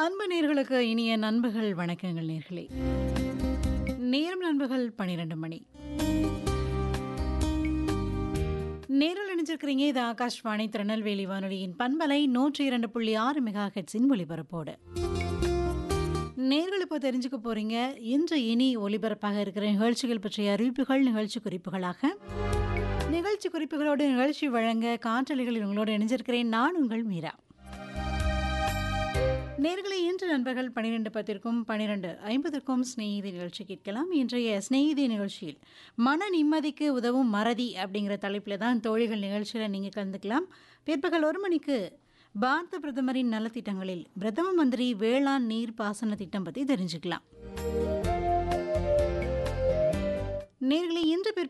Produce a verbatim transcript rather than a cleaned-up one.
அன்பு நேர்களுக்கு இனிய நண்பர்கள் வணக்கங்கள் நேர்களே. நேரம் நண்பர்கள் பன்னிரண்டு மணி. நேரில் இணைஞ்சிருக்கிறீங்க. இது ஆகாஷ்வாணி திருநெல்வேலி வானொலியின் பண்பலை நூற்றி இரண்டு புள்ளி ஆறு மெகா ஹெட்ஸின் ஒலிபரப்போடு நேர்கள் இப்போ தெரிஞ்சுக்க போறீங்க. இன்று இனி ஒலிபரப்பாக இருக்கிற நிகழ்ச்சிகள் பற்றிய அறிவிப்புகள், நிகழ்ச்சி குறிப்புகளாக நிகழ்ச்சி குறிப்புகளோடு நிகழ்ச்சி வழங்க காற்றலைகளில் உங்களோடு இணைஞ்சிருக்கிறேன். நான் உங்கள் மீரா. நேர்களை இன்று நண்பர்கள் பன்னிரெண்டு பத்திற்கும் பன்னிரெண்டு ஐம்பதற்கும் ஸ்நேகிதி நிகழ்ச்சி கேட்கலாம். இன்றைய ஸ்நேகிதி நிகழ்ச்சியில் மன நிம்மதிக்கு உதவும் மறதி அப்படிங்கிற தலைப்பில் தான் தோழிகள் நிகழ்ச்சியில் நீங்கள் கலந்துக்கலாம். பிற்பகல் ஒரு மணிக்கு பாரத பிரதமரின் நலத்திட்டங்களில் பிரதம மந்திரி வேளாண் நீர் பாசன திட்டம் பற்றி தெரிஞ்சுக்கலாம். நேர்களை இன்று